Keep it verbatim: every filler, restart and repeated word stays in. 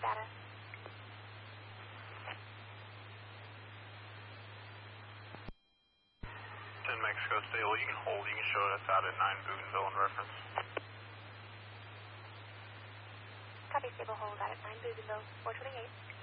status. ten Mexico Stable, you can hold. You can show us out at nine Bougainville in reference. Copy, stable hold out at nine Bougainville, four twenty-eight.